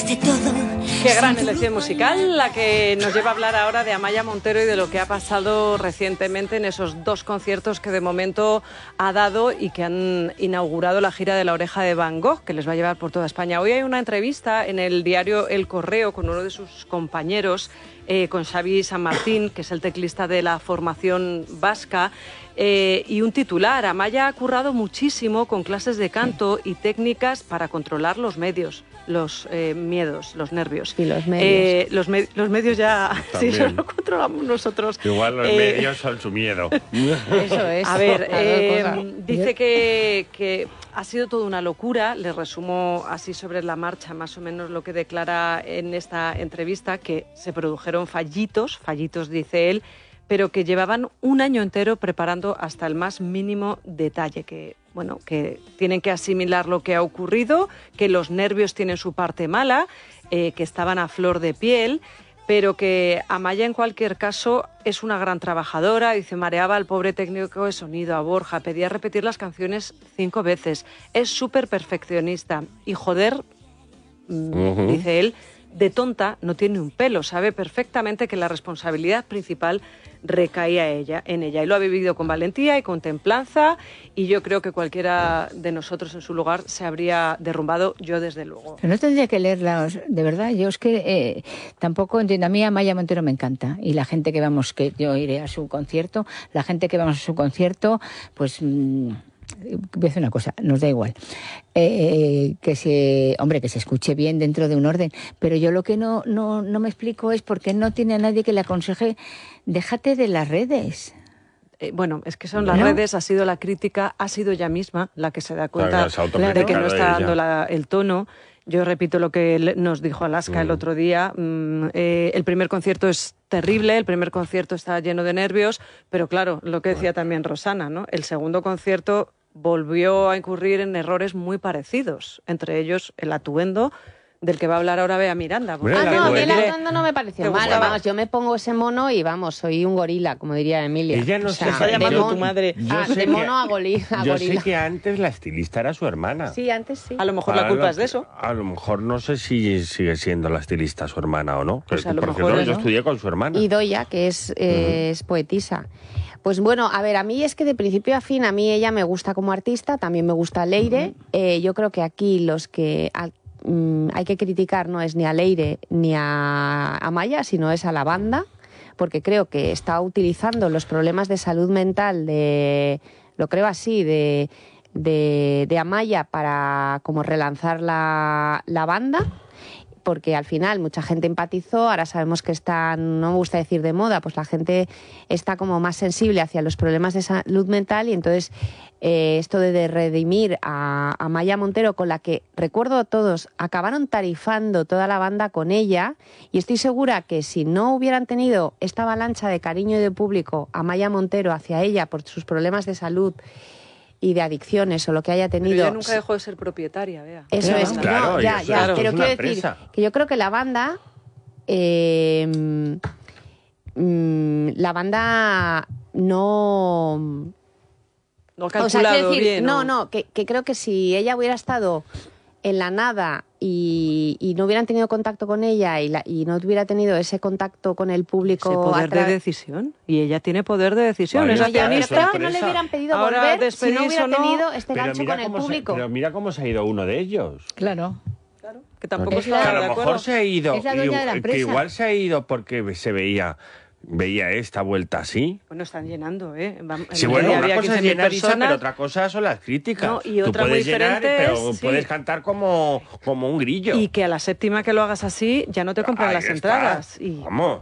de todo. Qué gran elección musical, la que nos lleva a hablar ahora de Amaia Montero y de lo que ha pasado recientemente en esos 2 conciertos que de momento ha dado y que han inaugurado la gira de La Oreja de Van Gogh, que les va a llevar por toda España. Hoy hay una entrevista en el diario El Correo con uno de sus compañeros, con Xavi San Martín, que es el teclista de la formación vasca, y un titular: Amaia ha currado muchísimo con clases de canto y técnicas para controlar los medios, los miedos, los nervios. Y los medios. Los medios ya sí, eso lo controlamos nosotros. Igual los medios son su miedo. Eso es. A ver, dice que ha sido toda una locura. Le resumo así sobre la marcha más o menos lo que declara en esta entrevista, que se produjeron fallitos dice él, pero que llevaban un año entero preparando hasta el más mínimo detalle, que tienen que asimilar lo que ha ocurrido, que los nervios tienen su parte mala, que estaban a flor de piel, pero que Amaia en cualquier caso es una gran trabajadora. Dice, mareaba al pobre técnico de sonido, a Borja, pedía repetir las canciones 5 veces, es súper perfeccionista y joder, dice él, de tonta no tiene un pelo, sabe perfectamente que la responsabilidad principal recaía en ella, y lo ha vivido con valentía y con templanza, y yo creo que cualquiera de nosotros en su lugar se habría derrumbado, yo desde luego. Pero no tendría que leerlas, de verdad. Yo es que tampoco entiendo. A mí Amaia Montero me encanta, y la gente que vamos, que yo iré a su concierto, la gente que vamos a su concierto, pues voy a decir una cosa, nos da igual, que se escuche bien dentro de un orden, pero yo lo que no me explico es por qué no tiene a nadie que le aconseje: déjate de las redes. Bueno, es que son las redes, ha sido la crítica, ha sido ella misma la que se da cuenta de que no está dando el tono. Yo repito lo que nos dijo Alaska el otro día. El primer concierto es terrible, el primer concierto está lleno de nervios, pero claro, lo que decía también Rosana, ¿no? El segundo concierto volvió a incurrir en errores muy parecidos, entre ellos el atuendo, del que va a hablar ahora Bea Miranda. Bueno, no, a mí el atuendo atuendo no me pareció mal. Vamos, yo me pongo ese mono y vamos, soy un gorila, como diría Emilia. Ella no se está llamando tu madre. De mono a gorila. Yo sé que antes la estilista era su hermana. Sí, antes sí. A lo mejor la culpa es de eso. A lo mejor no sé si sigue siendo la estilista su hermana o no. Pues a lo porque mejor yo estudié con su hermana. Y Doya, que es poetisa. Pues bueno, a ver, a mí es que de principio a fin, a mí ella me gusta como artista, también me gusta Leire. Yo creo que aquí los que hay que criticar no es ni a Leire ni a Amaia, sino es a la banda, porque creo que está utilizando los problemas de salud mental de Amaia para como relanzar la banda, porque al final mucha gente empatizó. Ahora sabemos que está, no me gusta decir de moda, pues la gente está como más sensible hacia los problemas de salud mental, y entonces esto de redimir a Amaia Montero, con la que, recuerdo a todos, acabaron tarifando toda la banda con ella, y estoy segura que si no hubieran tenido esta avalancha de cariño y de público Amaia Montero hacia ella por sus problemas de salud y de adicciones o lo que haya tenido. Pero ella nunca dejó de ser propietaria, Bea. Eso es, claro, no, ya, claro, pero es una quiero decir empresa. que yo creo que la banda no No calculado bien. Que creo que si ella hubiera estado en la nada y no hubieran tenido contacto con ella y no hubiera tenido ese contacto con el público... Ese poder de decisión. Y ella tiene poder de decisión. Vale, es accionista. No le hubieran pedido Ahora, volver si no hubiera despedirse o no. tenido este gancho con el público. Pero mira cómo se ha ido uno de ellos. Claro. Que tampoco Es está Que a de lo acuerdo. mejor se ha ido, Es la dueña de la que empresa. igual se ha ido porque se veía esta vuelta así. Bueno, están llenando, ¿eh? Sí, bueno, una había cosa es 15.000 llenar, Isa, personas. pero otra cosa son las críticas. No, y Tú otra muy puedes llenar, diferente pero es, puedes sí. cantar como un grillo. Y que a la séptima que lo hagas así, ya no te compran Ahí las está. entradas. Vamos.